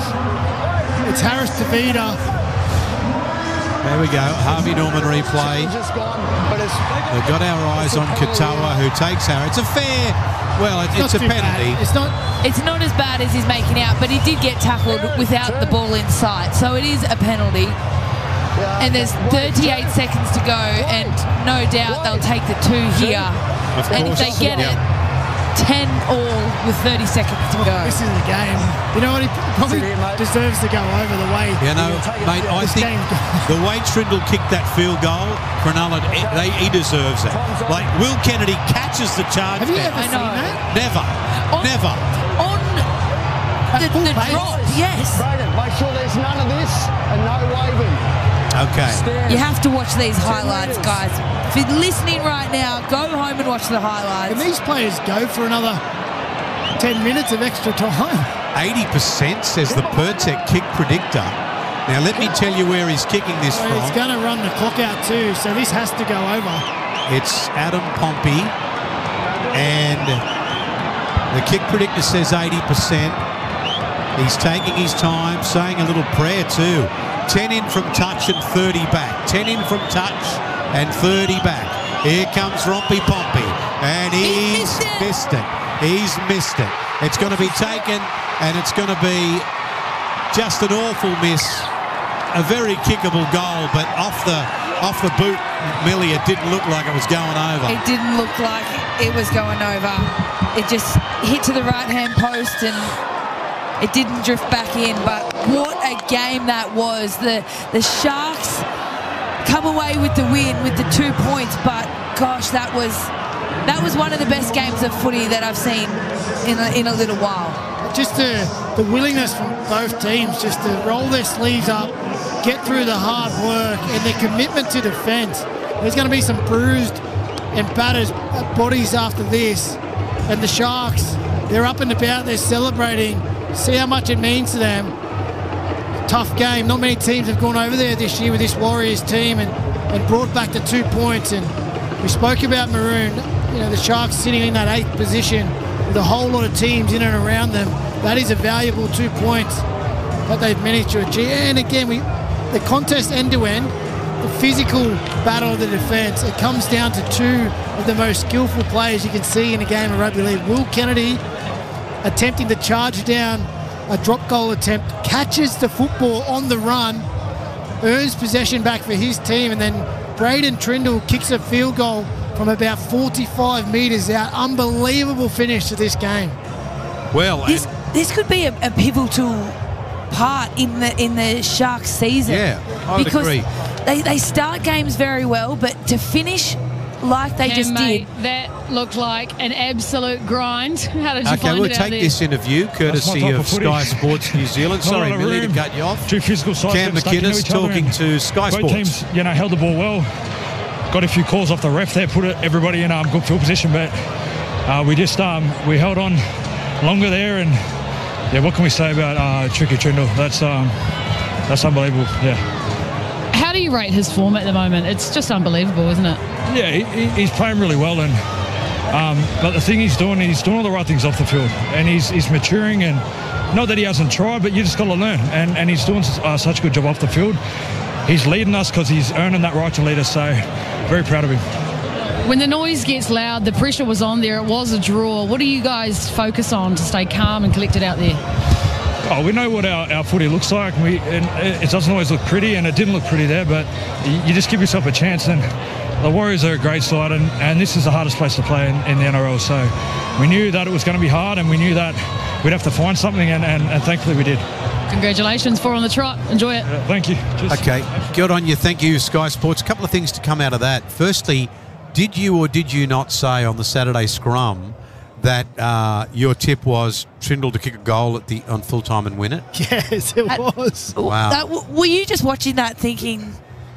It's Harris Tavita. There we go, Harvey Norman replay. We've got our eyes on Katoa, who takes her. It's a fair, it's a penalty. It's not as bad as he's making out, but he did get tackled without the ball in sight, so it is a penalty. And there's 38 seconds to go, and no doubt they'll take the 2 here. And if they get it, 10 all with 30 seconds to go. This is the game. You know what? He probably deserves to go over the way. You know, mate, I think the way Trindle kicked that field goal, Cronulla, he deserves it. Like, Will Kennedy catches the charge. Have you ever seen that? Never. Never. On the drop, yes. Braden, make sure there's none of this and no waving. Okay. You have to watch these highlights, guys. If you're listening right now, go home and watch the highlights. And these players go for another 10 minutes of extra time. 80% says the Pertec kick predictor. Now, let me tell you where he's kicking this from. It's going to run the clock out too, so this has to go over. It's Adam Pompey, and the kick predictor says 80%. He's taking his time, saying a little prayer too. 10 in from touch and 30 back. 10 in from touch and 30 back. Here comes Rompy Pompey, and he's missed it. He's missed it. It's going to be taken, and it's going to be just an awful miss. A very kickable goal, but off the boot, Millie, it didn't look like it was going over. It didn't look like it was going over. It just hit to the right-hand post, and it didn't drift back in, but what a game that was. The Sharks come away with the win with the 2 points, but gosh, that was one of the best games of footy that I've seen in a little while. Just the willingness from both teams just to roll their sleeves up, get through the hard work, and their commitment to defence. There's going to be some bruised and battered bodies after this, and the Sharks, they're up and about, they're celebrating. See how much it means to them. Tough game. Not many teams have gone over there this year with this Warriors team and brought back the 2 points. And we spoke about Maroon. You know, the Sharks sitting in that 8th position with a whole lot of teams in and around them. That is a valuable 2 points that they've managed to achieve. And again, the contest end-to-end, the physical battle of the defence, it comes down to 2 of the most skillful players you can see in a game of rugby league. Will Kennedy attempting to charge down a drop goal attempt, catches the football on the run, earns possession back for his team, and then Braden Trindle kicks a field goal from about 45 metres out. Unbelievable finish to this game. Well, this could be a pivotal part in the Sharks season. Yeah, I would agree. They start games very well, but to finish like they just did. That looked like an absolute grind. How did you find we'll it out take there? this interview courtesy of Sky Sports New Zealand. Sorry, Millie, to cut you off. 2 physical sides. Cam McInnes talking to Sky Both Sports. teams, held the ball well. Got a few calls off the ref there, put everybody in good field position, but we just we held on longer there, and what can we say about Tricky Trindle? That's unbelievable. Yeah. How do you rate his form at the moment? It's just unbelievable, isn't it? Yeah, he's playing really well, and but the thing he's doing all the right things off the field, and he's maturing, and not that he hasn't tried, but you just got to learn, and he's doing such a good job off the field. He's leading us because he's earning that right to lead us, so very proud of him. When the noise gets loud, the pressure was on there, it was a draw. What do you guys focus on to stay calm and collected out there? Oh, we know what our footy looks like, and it doesn't always look pretty, and it didn't look pretty there, but you just give yourself a chance, and the Warriors are a great side, and this is the hardest place to play in the NRL, so we knew that it was going to be hard, and we knew that we'd have to find something, and thankfully we did. Congratulations, 4 on the trot. Enjoy it. Thank you. Okay, good on you. Thank you, Sky Sports. A couple of things to come out of that. Firstly, did you or did you not say on the Saturday scrum that your tip was Trindle to kick a goal on full time and win it? Yes, it was. Wow. Were you just watching that thinking?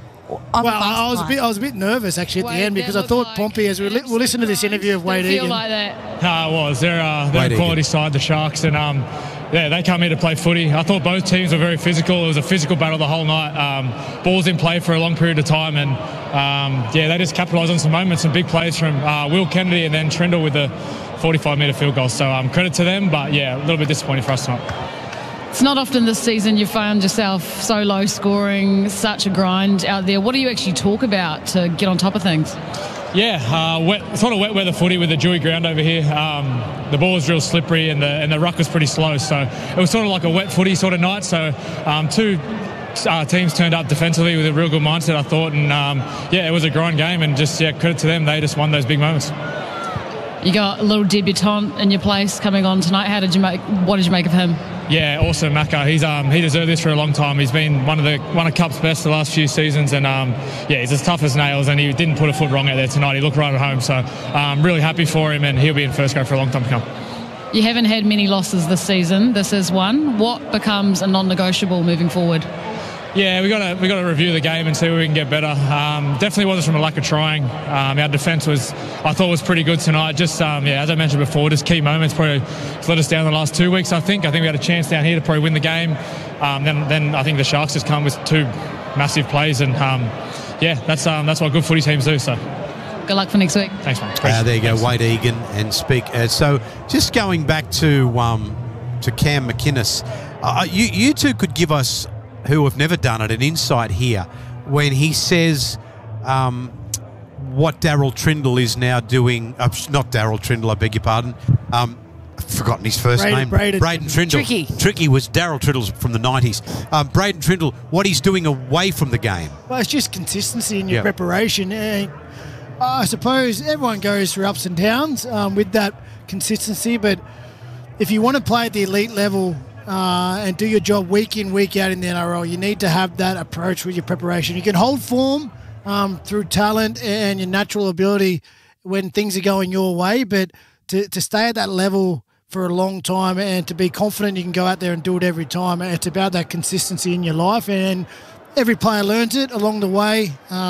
I was a bit nervous actually at the end because I thought Pompey, as we'll listen to this interview of Wade Egan. Like that. It was. They're a quality side, the Sharks, and they come here to play footy. I thought both teams were very physical. It was a physical battle the whole night. Balls in play for a long period of time, and they just capitalised on some moments, some big plays from Will Kennedy and then Trindle with the 45-metre field goal. So credit to them, but a little bit disappointing for us tonight. It's not often this season you found yourself so low scoring, such a grind out there. What do you actually talk about to get on top of things? Sort of wet weather footy with the dewy ground over here. The ball was real slippery and the ruck was pretty slow. So it was sort of like a wet footy sort of night. So two teams turned up defensively with a real good mindset, I thought. And it was a grind game, and just credit to them. They just won those big moments. You got a little debutant in your place coming on tonight. What did you make of him? Yeah, awesome, Macca. He deserved this for a long time. He's been one of Cup's best the last few seasons, and he's as tough as nails. And he didn't put a foot wrong out there tonight. He looked right at home. So I'm really happy for him, and he'll be in first grade for a long time to come. You haven't had many losses this season. This is one. What becomes a non-negotiable moving forward? Yeah, we got to review the game and see where we can get better. Definitely wasn't from a lack of trying. Our defence I thought was pretty good tonight. Just as I mentioned before, just key moments probably let us down the last 2 weeks. I think we had a chance down here to probably win the game. Then I think the Sharks just come with two massive plays, and that's what good footy teams do. So. Good luck for next week. Thanks, mate. There you go, Wade Egan, and speak. So just going back to Cam McInnes, you two could give us, who have never done it, an insight here when he says what Daryl Trindle is now doing. Not Daryl Trindle, I beg your pardon. I've forgotten his first name. Braden Trindle. Tricky was Daryl Trindle's from the 90s. Braden Trindle, what he's doing away from the game. Well, it's just consistency in your preparation. I suppose everyone goes through ups and downs with that consistency, but if you want to play at the elite level and do your job week in, week out in the NRL, you need to have that approach with your preparation. You can hold form through talent and your natural ability when things are going your way, but to stay at that level for a long time and to be confident you can go out there and do it every time, it's about that consistency in your life, and every player learns it along the way.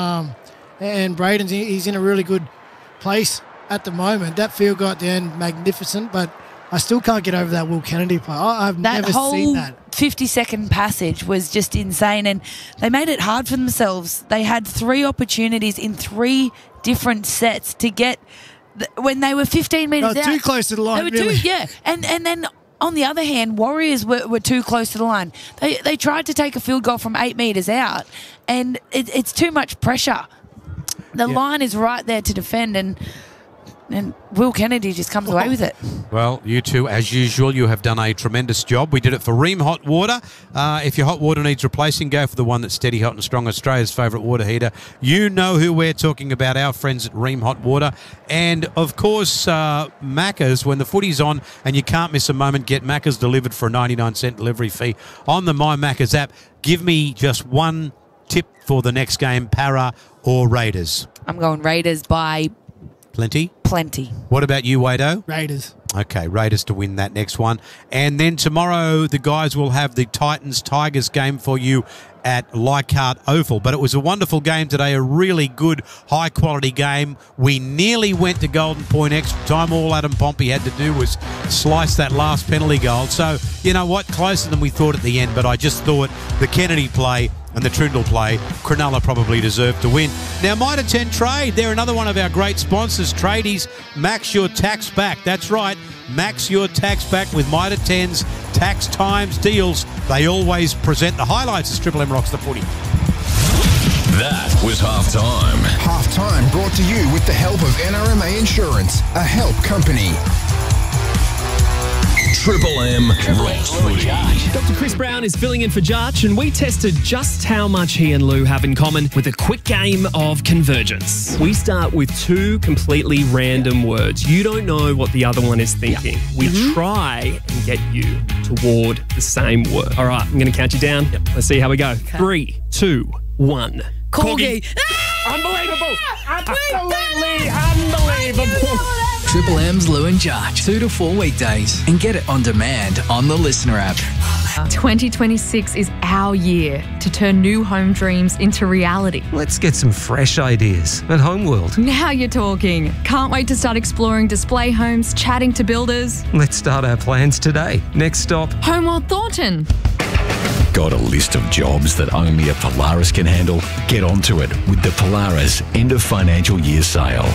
And Braden's he's in a really good place at the moment. That field goal at the end, magnificent, but I still can't get over that Will Kennedy play. I've never seen that. 50-second passage was just insane, and they made it hard for themselves. They had 3 opportunities in 3 different sets to get when they were 15 metres out. Too close to the line, really. And then on the other hand, Warriors were too close to the line. They tried to take a field goal from 8 metres out, and it's too much pressure. The line is right there to defend, and Will Kennedy just comes away with it. Well, you two, as usual, you have done a tremendous job. We did it for Rheem Hot Water. If your hot water needs replacing, go for the one that's steady, hot and strong, Australia's favourite water heater. You know who we're talking about, our friends at Rheem Hot Water. And, of course, Macca's, when the footy's on and you can't miss a moment, get Macca's delivered for a 99-cent delivery fee on the My Macca's app. Give me just one tip for the next game, Para or Raiders? I'm going Raiders by... Plenty? Plenty. What about you, Wado? Raiders. Okay, Raiders to win that next one. And then tomorrow the guys will have the Titans-Tigers game for you at Leichhardt Oval. But it was a wonderful game today, a really good, high-quality game. We nearly went to Golden Point extra time. All Adam Pompey had to do was slice that last penalty goal. So, you know what, closer than we thought at the end, but I just thought the Kennedy play and the Trindle play, Cronulla probably deserved to win. Now, Mitre 10 Trade, they're another one of our great sponsors. Tradies, max your tax back. That's right, max your tax back with Mitre 10's Tax Times deals. They always present the highlights as Triple M rocks the footy. That was Halftime. Halftime brought to you with the help of NRMA Insurance, a help company. Triple M rocks footy. Dr. Chris Brown is filling in for Jarch, and we tested just how much he and Lou have in common with a quick game of convergence. We start with 2 completely random words. You don't know what the other one is thinking. We try and get you toward the same word. All right, I'm going to count you down. Let's see how we go. Okay. 3, 2, 1. Corgi. Unbelievable. Absolutely unbelievable. Triple M's Lou and Jarch, 2 to 4 weekdays, and get it on demand on the Listener app. 2026 is our year to turn new home dreams into reality. Let's get some fresh ideas at Homeworld. Now you're talking. Can't wait to start exploring display homes, chatting to builders. Let's start our plans today. Next stop, Homeworld Thornton. Got a list of jobs that only a Polaris can handle? Get onto it with the Polaris End of Financial Year Sale.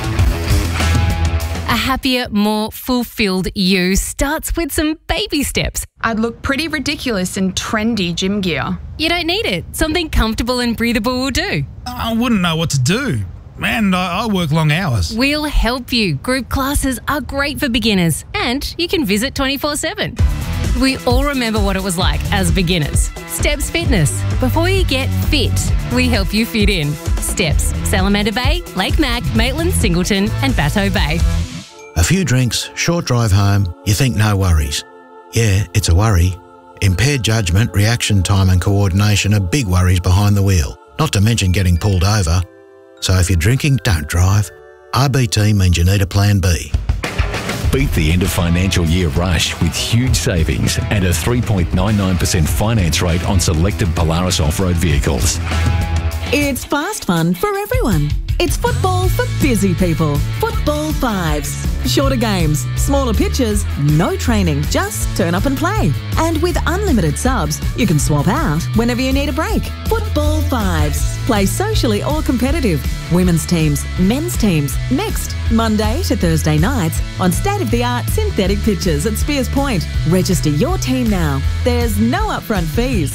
A happier, more fulfilled you starts with some baby steps. I'd look pretty ridiculous in trendy gym gear. You don't need it. Something comfortable and breathable will do. I wouldn't know what to do. Man, I work long hours. We'll help you. Group classes are great for beginners and you can visit 24/7. We all remember what it was like as beginners. Steps Fitness. Before you get fit, we help you fit in. Steps. Salamander Bay, Lake Mac, Maitland, Singleton and Bateau Bay. A few drinks, short drive home, you think no worries. Yeah, it's a worry. Impaired judgment, reaction time and coordination are big worries behind the wheel, not to mention getting pulled over. So if you're drinking, don't drive. RBT means you need a plan B. Beat the end of financial year rush with huge savings and a 3.99% finance rate on selected Polaris off-road vehicles. It's fast fun for everyone. It's football for busy people. Football Fives. Shorter games, smaller pitches, no training, just turn up and play. And with unlimited subs, you can swap out whenever you need a break. Football Fives. Play socially or competitive. Women's teams, men's teams, mixed. Monday to Thursday nights on state-of-the-art synthetic pitches at Spears Point. Register your team now. There's no upfront fees.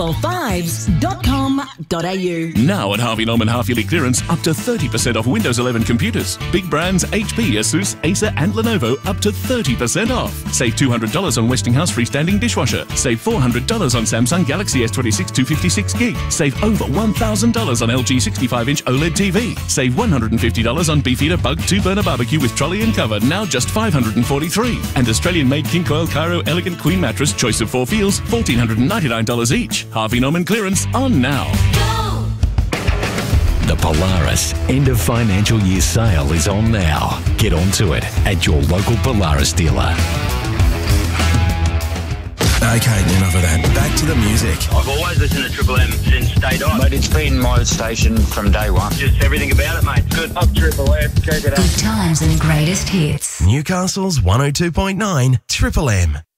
Footballfives.com.au. Now at Harvey Norman half-yearly clearance, up to 30% off Windows 11 computers. Big brands HP, Asus, Acer and Lenovo up to 30% off. Save $200 on Westinghouse freestanding dishwasher. Save $400 on Samsung Galaxy S26 256 gig. Save over $1,000 on LG 65-inch OLED TV. Save $150 on Beefeater Bug 2-burner barbecue with trolley and cover, now just $543. And Australian-made King Coil Cairo Elegant Queen mattress, choice of 4 feels, $1,499 each. Harvey Norman clearance on now. The Polaris End of Financial Year Sale is on now. Get onto it at your local Polaris dealer. Okay, enough of that. Back to the music. I've always listened to Triple M since day dot. Mate, it's been my station from day one. Just everything about it, mate. Good. Up Triple M. Check it out. Good times and greatest hits. Newcastle's 102.9 Triple M.